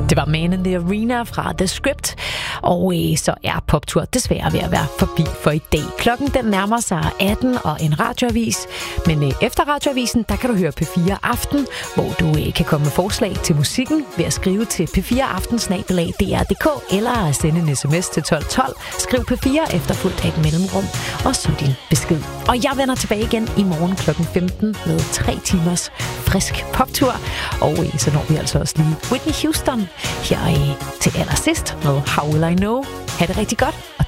Det var Man in the Arena fra The Script, og så er Poptur desværre ved at være forbi for i dag. Klokken den nærmer sig 18 og en radioavis, men efter radioavisen, der kan du høre P4 Aften, hvor du kan komme med forslag til musikken ved at skrive til p4aften@dr.dk eller sende en sms til 1212. Skriv P4 efterfulgt af et mellemrum, og så din besked. Og jeg vender tilbage igen i morgen klokken 15 med 3 timers frisk poptur, og så når vi altså også lige Whitney Houston her til allersidst med How Will I Know. Ha' det rigtig godt, og